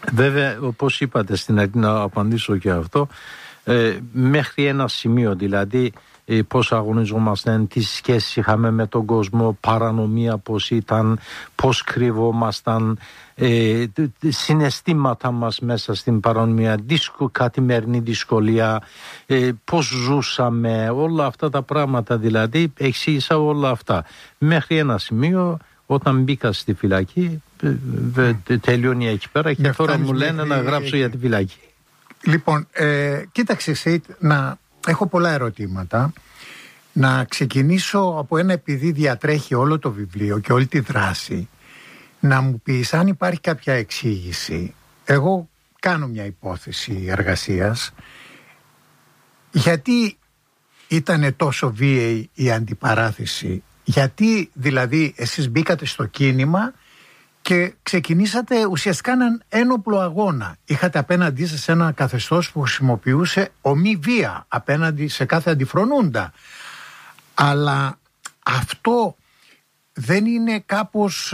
Βέβαια, όπως είπατε στην αρχή, να απαντήσω και αυτό, μέχρι ένα σημείο, δηλαδή πώς αγωνιζόμασταν, τι σχέσεις είχαμε με τον κόσμο, παρανομία πώς ήταν, πώς κρυβόμασταν, συναισθήματα μας μέσα στην παρανομία, καθημερινή δυσκολία, πώς ζούσαμε, όλα αυτά τα πράγματα, δηλαδή εξήγησα όλα αυτά. Μέχρι ένα σημείο, όταν μπήκα στη φυλακή, τελειώνει εκεί πέρα και τώρα μου λένε να γράψω για τη φυλακή. Λοιπόν, κοίταξε Σεϊτ, έχω πολλά ερωτήματα. Να ξεκινήσω από ένα, επειδή διατρέχει όλο το βιβλίο και όλη τη δράση, να μου πεις αν υπάρχει κάποια εξήγηση. Εγώ κάνω μια υπόθεση εργασίας. Γιατί ήταν τόσο βίαιη η αντιπαράθεση? Γιατί δηλαδή εσείς μπήκατε στο κίνημα και ξεκινήσατε ουσιαστικά έναν ένοπλο αγώνα? Είχατε απέναντί σας ένα καθεστώς που χρησιμοποιούσε ομή βία απέναντι σε κάθε αντιφρονούντα. Αλλά αυτό δεν είναι κάπως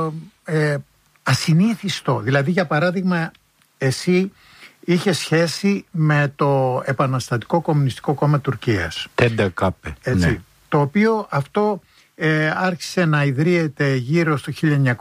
ασυνήθιστο? Δηλαδή, για παράδειγμα, εσύ είχε σχέση με το Επαναστατικό Κομμουνιστικό Κόμμα Τουρκίας. ΤΕΝΤΕΚΑΠΕ, ναι. Το οποίο αυτό άρχισε να ιδρύεται γύρω στο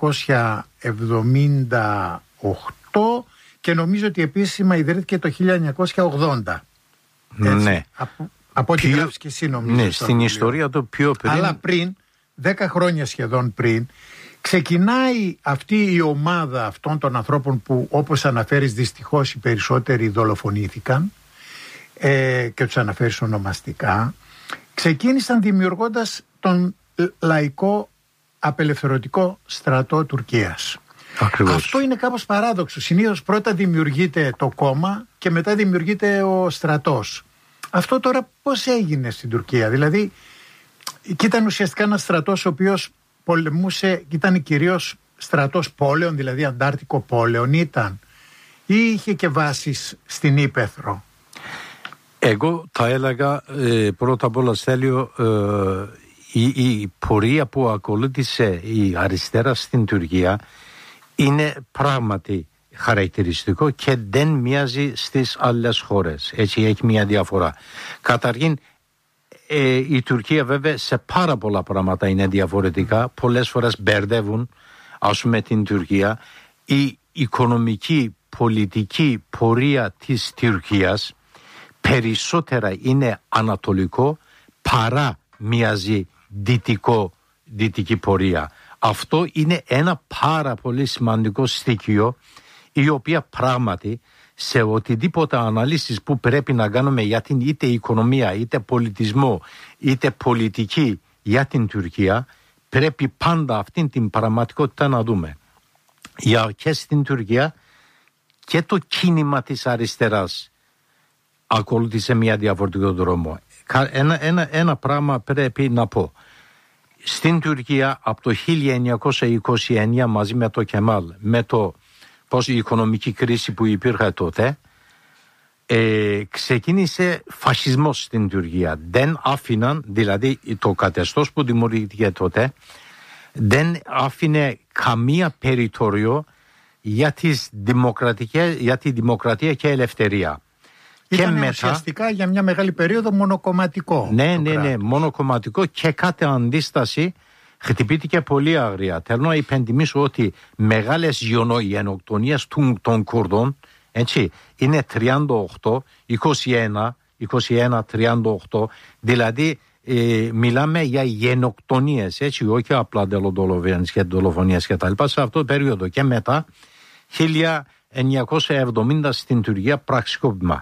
1978 και νομίζω ότι επίσημα ιδρύθηκε το 1980. Ναι. Από ό,τι γράφεις και εσύ, νομίζω. Ναι, στην ιστορία το πιο πριν. Αλλά πριν, 10 χρόνια σχεδόν πριν, ξεκινάει αυτή η ομάδα αυτών των ανθρώπων που, όπως αναφέρεις, δυστυχώς οι περισσότεροι δολοφονήθηκαν και τους αναφέρεις ονομαστικά. Ξεκίνησαν δημιουργώντας τον Λαϊκό Απελευθερωτικό Στρατό Τουρκίας. Ακριβώς. Αυτό είναι κάπως παράδοξο. Συνήθως πρώτα δημιουργείται το κόμμα και μετά δημιουργείται ο στρατός. Αυτό τώρα πώς έγινε στην Τουρκία? Δηλαδή, και ήταν ουσιαστικά ένας στρατός ο οποίος πολεμούσε, ήταν κυρίως στρατός πόλεων, δηλαδή αντάρτικο πόλεων ήταν, ή είχε και βάσεις στην Ύπαιθρο? Εγώ θα έλεγα πρώτα απ' όλα, Στέλιο, η πορεία που ακολούθησε η αριστερά στην Τουρκία είναι πράγματι χαρακτηριστικό και δεν μοιάζει στις άλλες χώρες. Έτσι έχει μια διαφορά. Καταρχήν, η Τουρκία βέβαια σε πάρα πολλά πράγματα είναι διαφορετικά. Πολλές φορές μπερδεύουν, ας πούμε, την Τουρκία. Η οικονομική, πολιτική πορεία της Τουρκίας περισσότερα είναι ανατολικό παρά μοιάζει δυτική πορεία. Αυτό είναι ένα πάρα πολύ σημαντικό στοιχείο, η οποία πράγματι σε οτιδήποτε αναλύσεις που πρέπει να κάνουμε για την είτε οικονομία, είτε πολιτισμό, είτε πολιτική για την Τουρκία, πρέπει πάντα αυτήν την πραγματικότητα να δούμε. Και στην Τουρκία και το κίνημα της αριστεράς ακολούθησε μια διαφορετικό δρόμο. Ένα πράγμα πρέπει να πω. Στην Τουρκία από το 1929 μαζί με το Κεμάλ, με το πώς η οικονομική κρίση που υπήρχε τότε, ξεκίνησε φασισμός στην Τουρκία. Δεν άφηναν, δηλαδή το καθεστώς που δημιουργήθηκε τότε, δεν άφηνε καμία περιθώριο για τη δημοκρατία και ελευθερία. Ήταν ουσιαστικά για μια μεγάλη περίοδο μονοκομματικό. Ναι, μονοκομματικό και κάθε αντίσταση χτυπήθηκε πολύ αγρία. Θέλω να υπενθυμίσω ότι μεγάλες γενοκτονίες των Κουρδών, έτσι, είναι 38, 21, 38, δηλαδή μιλάμε για γενοκτονίες, έτσι, όχι απλά δολοφονίες και τα λοιπά, σε αυτό το περίοδο. Και μετά 1970 στην Τουρκία πραξικόπημα.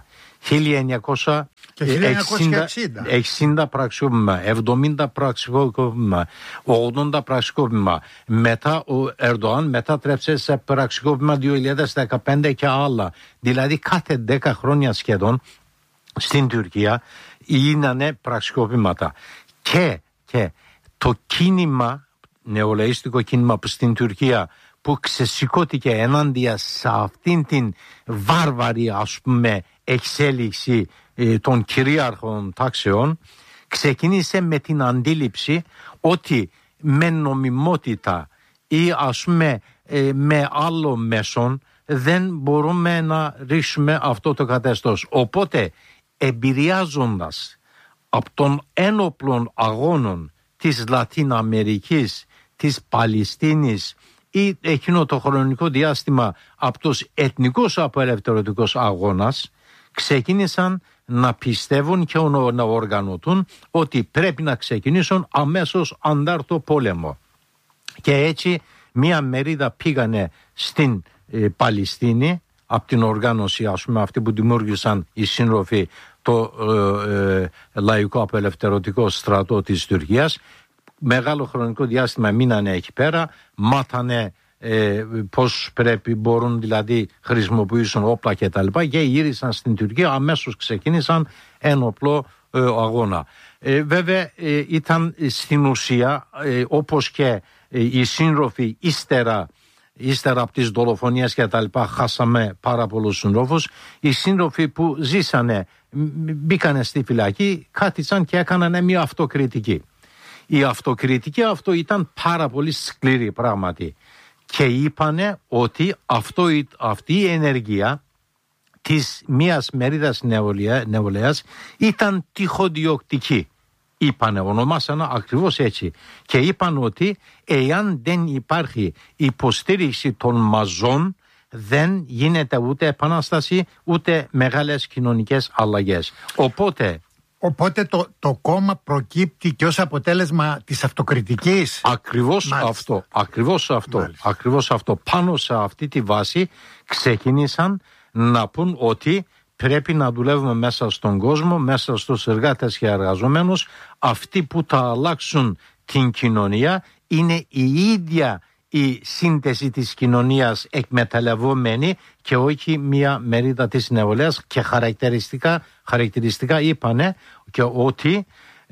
1960 πραξικόπημα, 70 πραξικόπημα, 80 πραξικόπημα. Μετά ο Ερντοάν μετάτρεψε σε πραξικόπημα 2015 και άλλα. Δηλαδή κάθε 10 χρόνια σχεδόν στην Τουρκία γίνανε πραξικόπηματα. Και το κίνημα, νεολαίστικο κίνημα που στην Τουρκία που ξεσηκώθηκε ενάντια σε αυτήν την βάρβαρη, ας πούμε, εξέλιξη των κυρίαρχων τάξεων, ξεκίνησε με την αντίληψη ότι με νομιμότητα ή ας πούμε με άλλο μέσον δεν μπορούμε να ρίξουμε αυτό το καθεστώς. Οπότε εμπειριάζοντας από των ένοπλων αγώνων της Λατίνα Αμερικής, της Παλαιστίνης ή εκείνο το χρονικό διάστημα από τους εθνικούς απελευθερωτικούς αγώνας, ξεκίνησαν να πιστεύουν και να οργανωτούν ότι πρέπει να ξεκινήσουν αμέσως αντάρτο πόλεμο. Και έτσι μία μερίδα πήγανε στην Παλαιστίνη από την οργάνωση, ας πούμε, αυτή που δημιούργησαν οι σύντροφοι, το Λαϊκό Απελευθερωτικό Στρατό της Τουρκίας. Μεγάλο χρονικό διάστημα μείνανε εκεί πέρα, μάθανε πώς πρέπει, μπορούν δηλαδή χρησιμοποιήσουν όπλα και τα λοιπά, και γύρισαν στην Τουρκία, αμέσως ξεκίνησαν ένοπλο αγώνα. Βέβαια ήταν στην ουσία όπως και οι σύντροφοι ύστερα από τις δολοφονίες και τα λοιπά, χάσαμε πάρα πολλούς σύντροφους. Οι σύντροφοι που ζήσανε, μπήκανε στη φυλακή, κάθισαν και έκαναν μια αυτοκριτική. Η αυτοκριτική αυτό ήταν πάρα πολύ σκληρή πράγματι. Και είπανε ότι αυτή η ενέργεια της μίας μερίδας νεολαίας ήταν τυχοδιοκτική. Είπανε, ονομάσανε ακριβώς έτσι. Και είπαν ότι εάν δεν υπάρχει υποστήριξη των μαζών, δεν γίνεται ούτε επανάσταση ούτε μεγάλες κοινωνικές αλλαγές. Οπότε το κόμμα προκύπτει και ως αποτέλεσμα της αυτοκριτικής. Ακριβώς αυτό. Πάνω σε αυτή τη βάση ξεκίνησαν να πούν ότι πρέπει να δουλεύουμε μέσα στον κόσμο, μέσα στους εργάτες και εργαζομένους. Αυτοί που θα αλλάξουν την κοινωνία είναι η ίδια η σύνθεση της κοινωνίας εκμεταλλευόμενη και όχι μια μερίδα της νεολαίας. Και χαρακτηριστικά είπανε και ότι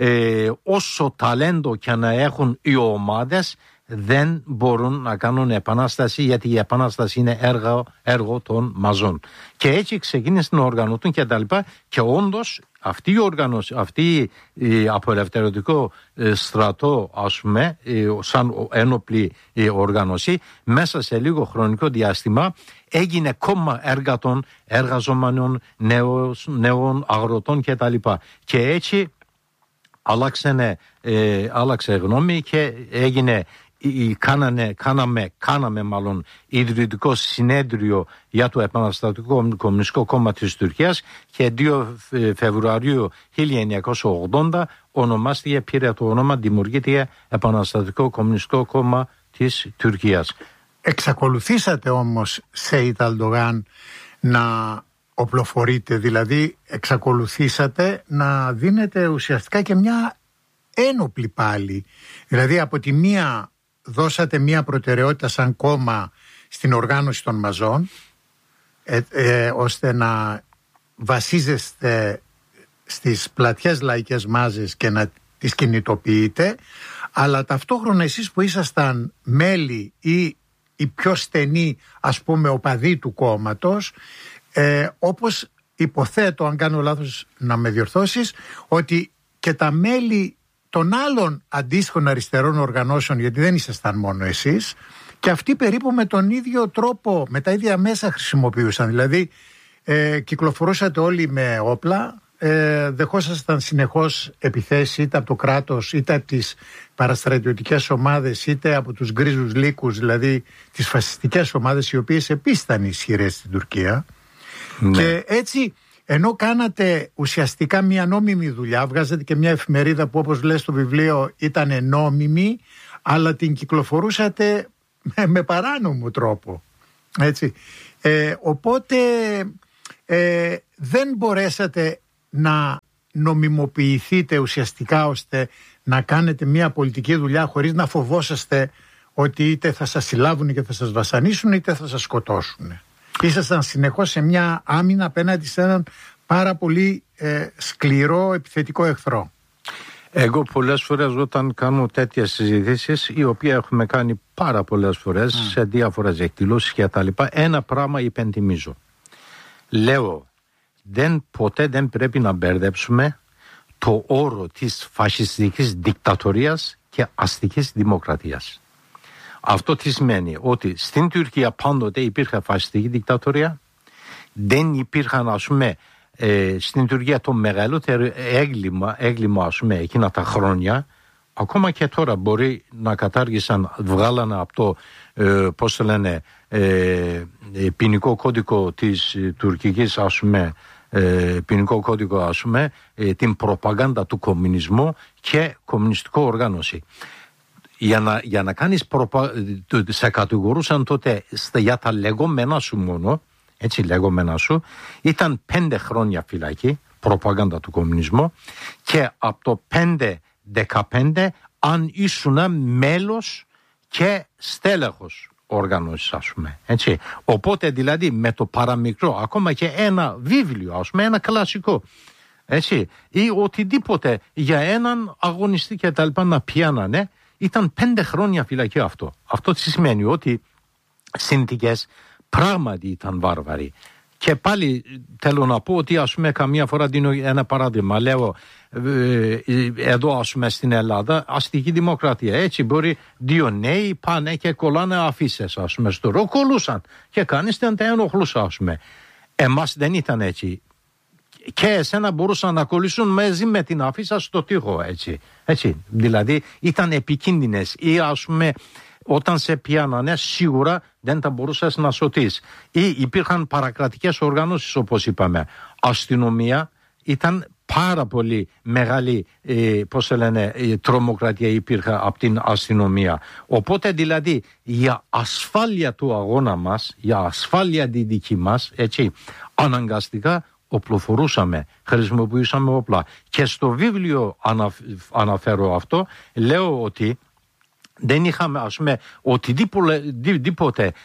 όσο ταλέντο και να έχουν οι ομάδες, δεν μπορούν να κάνουν επανάσταση, γιατί η επανάσταση είναι έργο των μαζών. Και έτσι ξεκίνησαν να οργανωτούν και τα λοιπά, και όντως αυτή η οργάνωση, αυτή η απελευθερωτικό στρατό, ας πούμε, σαν ένοπλη οργάνωση, μέσα σε λίγο χρονικό διάστημα έγινε κόμμα εργατών, εργαζομένων, νέων αγροτών και τα λοιπά. Και έτσι άλλαξε γνώμη και έγινε, κάναμε μάλλον ιδρυτικό συνέδριο για το Επαναστατικό Κομμουνιστικό Κόμμα της Τουρκίας, και 2 Φεβρουαρίου 1980 ονομάστηκε, πήρε το όνομα, δημιουργήθηκε Επαναστατικό Κομμουνιστικό Κόμμα της Τουρκίας. Εξακολουθήσατε όμως, Σεϊντ Αλντογάν, να οπλοφορείτε, δηλαδή εξακολουθήσατε να δίνετε ουσιαστικά και μια ένοπλη πάλι. Δηλαδή από τη μία δώσατε μια προτεραιότητα σαν κόμμα στην οργάνωση των μαζών, ώστε να βασίζεστε στις πλατιές λαϊκές μάζες και να τις κινητοποιείτε, αλλά ταυτόχρονα εσείς που ήσασταν μέλη ή οι πιο στενοί, ας πούμε, οπαδοί του κόμματος, όπως υποθέτω, αν κάνω λάθος να με διορθώσεις, ότι και τα μέλη των άλλων αντίστοιχων αριστερών οργανώσεων, γιατί δεν ήσασταν μόνο εσείς, και αυτοί περίπου με τον ίδιο τρόπο, με τα ίδια μέσα χρησιμοποιούσαν. Δηλαδή κυκλοφορούσατε όλοι με όπλα, δεχόσασταν συνεχώς επιθέσεις είτε από το κράτος, είτε από τις παραστρατιωτικές ομάδες, είτε από τους γκρίζους λύκους, δηλαδή τις φασιστικές ομάδες, οι οποίες επίσης ήταν ισχυρές στην Τουρκία. Ναι. Και έτσι, ενώ κάνατε ουσιαστικά μια νόμιμη δουλειά, βγάζατε και μια εφημερίδα που, όπως λέει στο βιβλίο, ήταν νόμιμη, αλλά την κυκλοφορούσατε με παράνομο τρόπο. Έτσι. Οπότε δεν μπορέσατε να νομιμοποιηθείτε ουσιαστικά ώστε να κάνετε μια πολιτική δουλειά χωρίς να φοβόσαστε ότι είτε θα σας συλλάβουν και θα σας βασανίσουν, είτε θα σας σκοτώσουν. Ήσασταν συνεχώς σε μια άμυνα απέναντι σε έναν πάρα πολύ σκληρό επιθετικό εχθρό. Εγώ πολλές φορές όταν κάνω τέτοιες συζητήσεις, οι οποίες έχουμε κάνει πάρα πολλές φορές σε διάφορες εκδηλώσεις και τα λοιπά, ένα πράγμα υπενθυμίζω. Λέω, ποτέ δεν πρέπει να μπερδέψουμε το όρο της φασιστικής δικτατορίας και αστικής δημοκρατίας. Αυτό τι σημαίνει? Ότι στην Τουρκία πάντοτε υπήρχε φασιστική δικτατορία, δεν υπήρχαν, ας πούμε, στην Τουρκία το μεγαλύτερο έγκλημα, ας πούμε, εκείνα τα χρόνια, ακόμα και τώρα μπορεί να κατάργησαν, βγάλανε από το, πώς το λένε, ποινικό κώδικο της τουρκικής, ας πούμε, ποινικό κώδικο, ας πούμε, την προπαγάνδα του κομμουνισμού και κομμουνιστικό οργάνωση. Για να κάνεις σε κατηγορούσαν τότε για τα λεγόμενα σου μόνο, έτσι λεγόμενα σου, ήταν 5 χρόνια φυλακή, προπαγάνδα του κομμουνισμού, και από το 5-15 αν ήσουν μέλος και στέλεχος οργάνωσης, ας πούμε, έτσι. Οπότε δηλαδή με το παραμικρό, ακόμα και ένα βιβλίο, ας πούμε, ένα κλασικό, έτσι, ή οτιδήποτε για έναν αγωνιστή και τα λοιπά να πιάνανε, ήταν 5 χρόνια φυλακή αυτό. Αυτό τι σημαίνει? Ότι συνθήκες πράγματι ήταν βάρβαροι. Και πάλι θέλω να πω ότι, ας πούμε, καμία φορά δίνω ένα παράδειγμα. Λέω εδώ, ας πούμε, στην Ελλάδα, αστική δημοκρατία. Έτσι μπορεί 2 νέοι πάνε και κολλάνε αφίσες, ας πούμε, στο ρο, κολλούσαν και κανείς δεν τα ενοχλούσε, ας πούμε. Εμάς δεν ήταν έτσι. Και εσένα μπορούσαν να κολλήσουν μαζί με την αφίσα στο τοίχο, έτσι. Δηλαδή ήταν επικίνδυνες, ή, ας πούμε, όταν σε πιάνανε σίγουρα δεν τα μπορούσες να σωθείς. Ή υπήρχαν παρακρατικές οργανώσεις, όπως είπαμε. Αστυνομία, ήταν πάρα πολύ μεγάλη, πώς το λένε, τρομοκρατία υπήρχε από την αστυνομία. Οπότε δηλαδή για ασφάλεια του αγώνα μας, για ασφάλεια τη δική μας, έτσι, αναγκαστικά οπλοφορούσαμε, χρησιμοποιούσαμε όπλα. Και στο βιβλίο αναφέρω αυτό, λέω ότι δεν είχαμε, ας πούμε, οτιδήποτε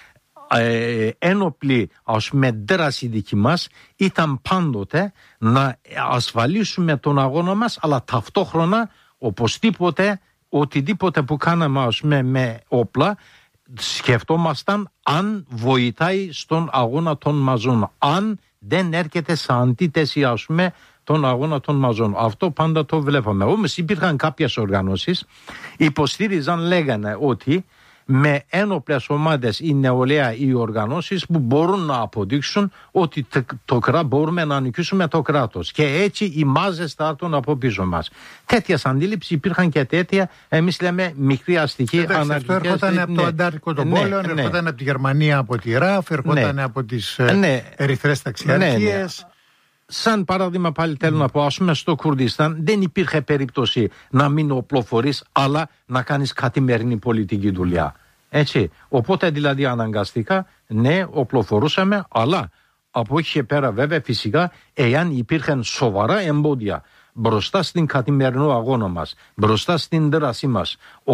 ένοπλη, ας πούμε, δράση δική μας, ήταν πάντοτε να ασφαλίσουμε τον αγώνα μας, αλλά ταυτόχρονα οπωσδήποτε οτιδήποτε που κάναμε, ας πούμε, με όπλα, σκεφτόμασταν αν βοηθάει στον αγώνα των μαζών, αν δεν έρχεται σε αντίθεση, ας πούμε, τον αγώνα των μαζών. Αυτό πάντα το βλέπαμε. Όμως υπήρχαν κάποιες οργανώσεις, υποστήριζαν, λέγανε ότι με ένοπλες ομάδες ή νεολαία ή οργανώσεις που μπορούν να αποδείξουν ότι μπορούμε να νικήσουμε το κράτος. Και έτσι οι μάζες θα έρθουν από πίσω μας. Τέτοιες αντίληψεις υπήρχαν και τέτοια, εμείς λέμε, μικρή αστική αναρχικές. Αυτό έρχονταν από το Αντάρτικο των πόλεων, έρχονταν από τη Γερμανία, από τη ΡΑΦ, έρχονταν από τις ερυθρές ταξιαρχίες. Σαν παράδειγμα πάλι θέλω να πω, ας πούμε, στο Κουρδιστάν δεν υπήρχε περίπτωση να μην οπλοφορείς, αλλά να κάνεις καθημερινή πολιτική δουλειά. Έτσι. Οπότε δηλαδή αναγκαστικά, ναι, οπλοφορούσαμε, αλλά από εκεί και πέρα βέβαια φυσικά, εάν υπήρχαν σοβαρά εμπόδια μπροστά στην καθημερινό αγώνα μας, μπροστά στην δράση μας,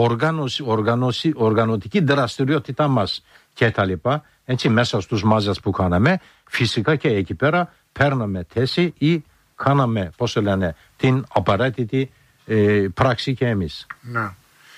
οργανωτική δραστηριότητά μας και τα λοιπά, έτσι, μέσα στους μάζες που κάναμε, φυσικά και εκεί πέρα παίρναμε θέση ή κάναμε, πώς το λένε, την απαραίτητη πράξη και εμείς. Να.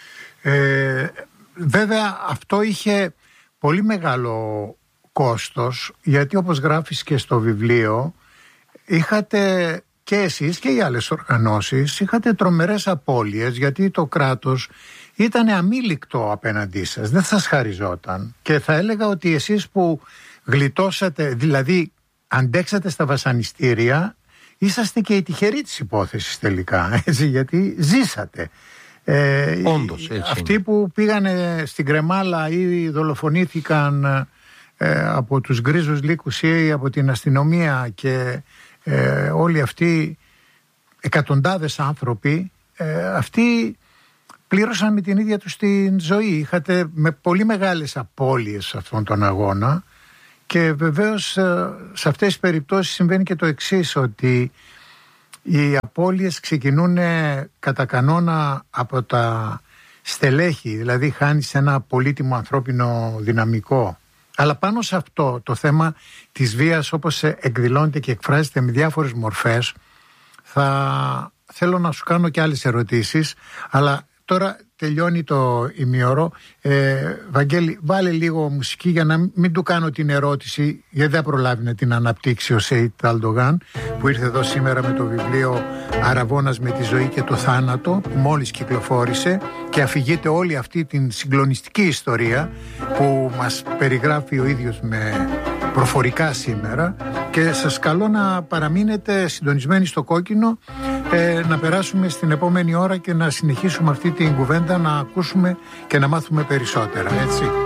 Βέβαια αυτό είχε πολύ μεγάλο κόστος, γιατί όπως γράφεις και στο βιβλίο, είχατε και εσείς και οι άλλες οργανώσεις, είχατε τρομερές απώλειες, γιατί το κράτος ήταν αμήλικτο απέναντί σας, δεν σας χαριζόταν. Και θα έλεγα ότι εσείς που γλιτώσατε, δηλαδή αντέξατε στα βασανιστήρια, είσαστε και οι τυχεροί της υπόθεσης τελικά, έτσι, γιατί ζήσατε. Όντως, έτσι. Αυτοί που πήγανε στην Κρεμάλα ή δολοφονήθηκαν από τους γκρίζους λύκους ή από την αστυνομία, και όλοι αυτοί, εκατοντάδες άνθρωποι, αυτοί πλήρωσαν με την ίδια τους την ζωή. Είχατε με πολύ μεγάλες απώλειες αυτόν τον αγώνα. Και βεβαίως σε αυτές τις περιπτώσεις συμβαίνει και το εξής, ότι οι απώλειες ξεκινούν κατά κανόνα από τα στελέχη, δηλαδή χάνεις ένα πολύτιμο ανθρώπινο δυναμικό. Αλλά πάνω σε αυτό το θέμα της βίας, όπως εκδηλώνεται και εκφράζεται με διάφορες μορφές, θέλω να σου κάνω και άλλες ερωτήσεις, αλλά Τώρα τελειώνει το ημίωρο. Βαγγέλη, βάλε λίγο μουσική για να μην του κάνω την ερώτηση, γιατί δεν προλάβει να την αναπτύξει ο Σέιτ Αλντογάν, που ήρθε εδώ σήμερα με το βιβλίο Αραβώνας με τη ζωή και το θάνατο, που μόλις κυκλοφόρησε, και αφηγείται όλη αυτή την συγκλονιστική ιστορία που μας περιγράφει ο ίδιος με προφορικά σήμερα. Και σας καλώ να παραμείνετε συντονισμένοι στο Κόκκινο, να περάσουμε στην επόμενη ώρα και να συνεχίσουμε αυτή την κουβέντα, να ακούσουμε και να μάθουμε περισσότερα, έτσι.